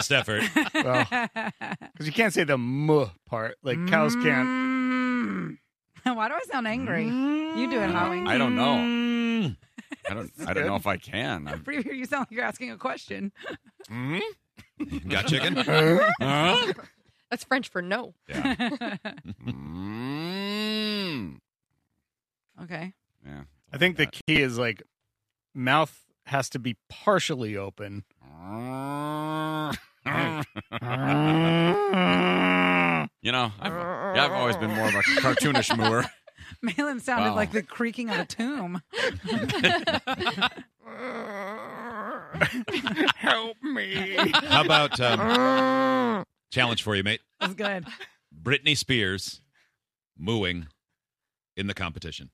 best effort. Well, because you can't say the "muh" part. Like cows can't. Why do I sound angry? You do it, Howie. I don't know. I don't know if I can. Preview, you sound like you're asking a question. Got chicken? That's French for no. Yeah. Okay. Yeah. I think the key is like mouth has to be partially open. You know, I've always been more of a cartoonish mooer. Malin sounded Wow. like the creaking of a tomb. Help me. How about challenge for you, mate? That's good. Britney Spears mooing in the competition.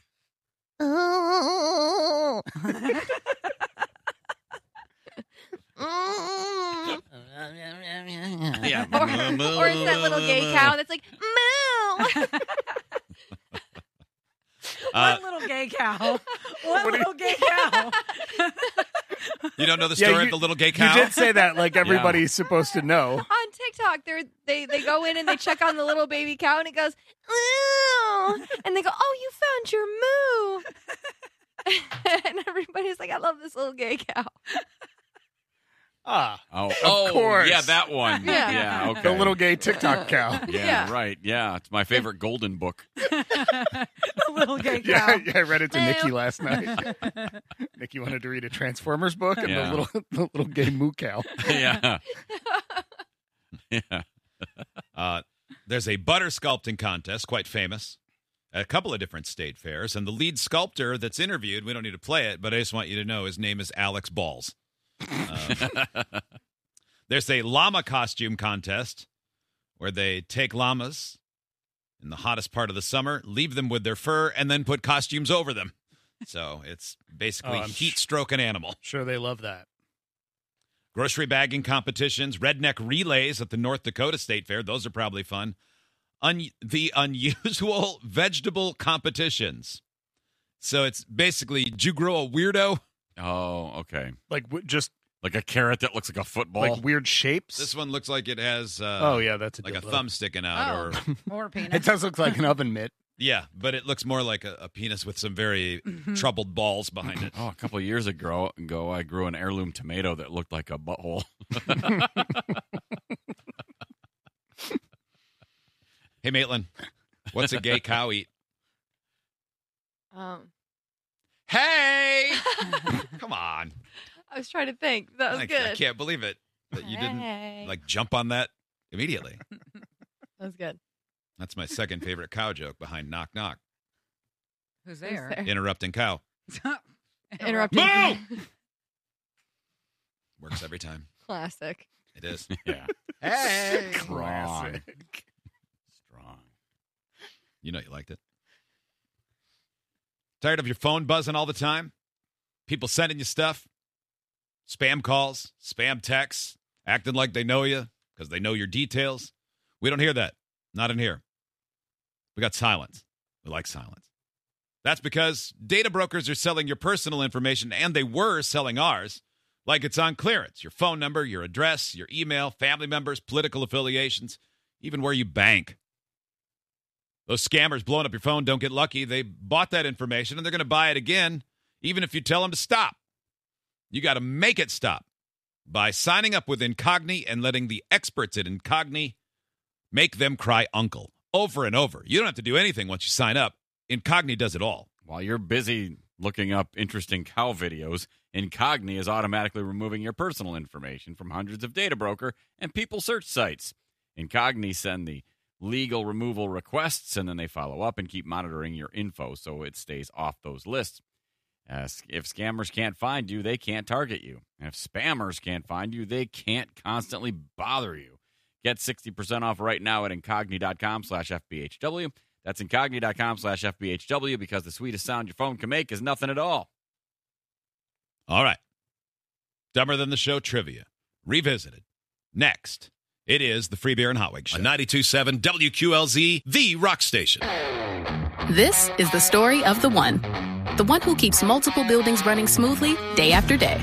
Yeah. Or it's that little gay cow that's like, moo. One little gay cow. One little gay cow. You don't know the story of the little gay cow? You did say that like everybody's supposed to know. On TikTok, they go in and they check on the little baby cow, and it goes, moo. And they go, oh, you found your moo. And everybody's like, I love this little gay cow. Ah, of course. Yeah, that one. Yeah. Okay. the little gay TikTok cow. Yeah, right. Yeah, it's my favorite golden book. The little gay cow. Yeah, I read it to Nikki last night. Nikki wanted to read a Transformers book and Yeah. the little gay moo cow. Yeah. Yeah. There's a butter sculpting contest, quite famous, at a couple of different state fairs. And the lead sculptor that's interviewed, we don't need to play it, but I just want you to know his name is Alex Balls. There's a llama costume contest where they take llamas in the hottest part of the summer, leave them with their fur, and then put costumes over them. So it's basically I'm heat-stroke an animal. Sure, they love that. Grocery bagging competitions, redneck relays at the North Dakota State Fair. Those are probably fun. The unusual vegetable competitions. So it's basically, did you grow a weirdo? Oh, okay. Like just Like a carrot that looks like a football. like weird shapes. This one looks like it has oh yeah, that's a like a dildo. thumb sticking out. Oh. Or Or penis. It does look like an oven mitt. yeah, but it looks more like a penis with some very troubled balls behind it. Oh, a couple of years ago, I grew an heirloom tomato that looked like a butthole. Hey, Maitland, what's a gay cow eat? Hey! Come on. I was trying to think. That was I good. can't believe it that you didn't Hey. like jump on that immediately. That was good. That's my second favorite cow joke behind Knock Knock. Who's Who's there? there? Interrupting cow. Interrupting. Moo! Works every time. Classic. It is. Yeah. Hey! Strong. Strong. You know you liked it. Tired of your phone buzzing all the time? People sending you stuff? Spam calls, spam texts, acting like they know you because they know your details? We don't hear that. Not in here. We got silence. We like silence. That's because data brokers are selling your personal information, and they were selling ours like it's on clearance. Your phone number, your address, your email, family members, political affiliations, even where you bank. Those scammers blowing up your phone don't get lucky. They bought that information, and they're going to buy it again, even if you tell them to stop. You got to make it stop by signing up with Incogni and letting the experts at Incogni make them cry uncle over and over. You don't have to do anything once you sign up. Incogni does it all. While you're busy looking up interesting cow videos, Incogni is automatically removing your personal information from hundreds of data broker and people search sites. Incogni send the legal removal requests, and then they follow up and keep monitoring your info so it stays off those lists. If scammers can't find you, they can't target you. And if spammers can't find you, they can't constantly bother you. Get 60% off right now at incogni.com/FBHW. That's incogni.com/FBHW because the sweetest sound your phone can make is nothing at all. All right. Dumber Than the Show trivia. Revisited. Next, it is the Free Beer and Hot Wings Show. On 92.7 WQLZ, the rock station. This is the story of the one who keeps multiple buildings running smoothly day after day.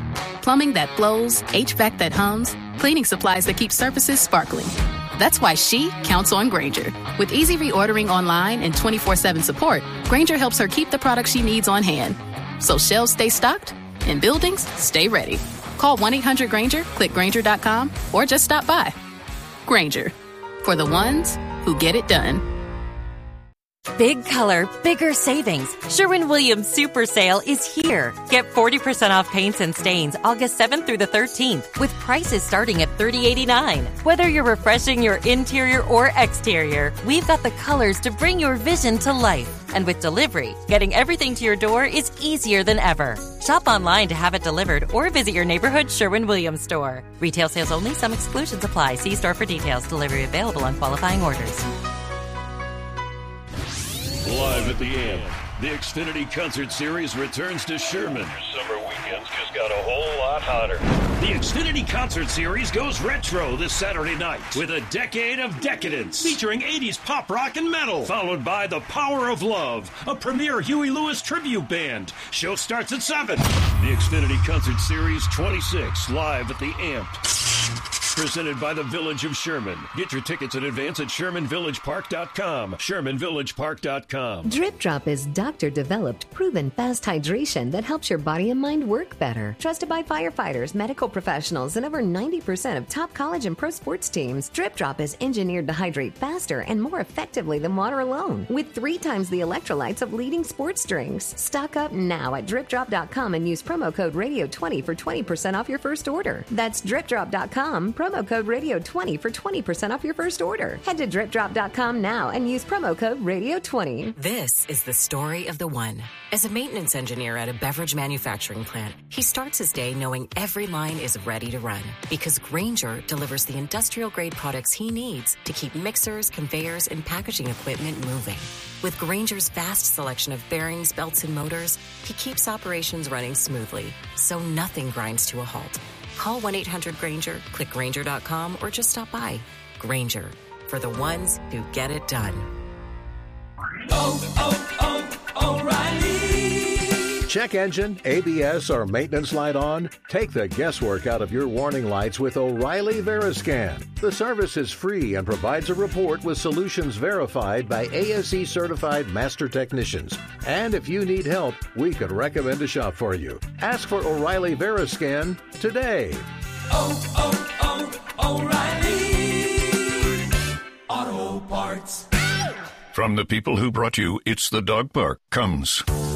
plumbing that flows, HVAC that hums, cleaning supplies that keep surfaces sparkling. That's why she counts on Grainger. With easy reordering online and 24/7 support, Grainger helps her keep the products she needs on hand. So shelves stay stocked and buildings stay ready. Call 1-800-GRAINGER, click Grainger.com, or just stop by. Grainger, for the ones who get it done. Big color, bigger savings. Sherwin-Williams Super Sale is here. Get 40% off paints and stains August 7th through the 13th with prices starting at $30.89. Whether you're refreshing your interior or exterior, we've got the colors to bring your vision to life. And with delivery, getting everything to your door is easier than ever. Shop online to have it delivered or visit your neighborhood Sherwin-Williams store. Retail sales only. Some exclusions apply. See store for details. Delivery available on qualifying orders. Live at the Amp, the Xfinity Concert Series returns to Sherman. Your summer weekends just got a whole lot hotter. The Xfinity Concert Series goes retro this Saturday night with a decade of decadence featuring 80s pop rock and metal, followed by The Power of Love, a premier Huey Lewis tribute band. Show starts at 7. The Xfinity Concert Series 26 live at the Amp. Presented by the Village of Sherman. Get your tickets in advance at ShermanVillagePark.com. ShermanVillagePark.com. Drip Drop is doctor-developed, proven fast hydration that helps your body and mind work better. Trusted by firefighters, medical professionals, and over 90% of top college and pro sports teams, Drip Drop is engineered to hydrate faster and more effectively than water alone, with 3 times the electrolytes of leading sports drinks. Stock up now at DripDrop.com and use promo code Radio20 for 20% off your first order. That's DripDrop.com, promo code Radio20 for 20% off your first order. Head to DripDrop.com now and use promo code Radio20. This is the story of the one. As a maintenance engineer at a beverage manufacturing plant, he starts his day knowing every line is ready to run because Grainger delivers the industrial-grade products he needs to keep mixers, conveyors, and packaging equipment moving. With Grainger's vast selection of bearings, belts, and motors, he keeps operations running smoothly, so nothing grinds to a halt. Call 1-800-GRAINGER, click Grainger.com, or just stop by. Grainger, for the ones who get it done. O'Reilly. Check engine, ABS, or maintenance light on? Take the guesswork out of your warning lights with O'Reilly Veriscan. The service is free and provides a report with solutions verified by ASE certified master technicians. And if you need help, we could recommend a shop for you. Ask for O'Reilly Veriscan today. O'Reilly Auto Parts. From the people who brought you It's the Dog Park comes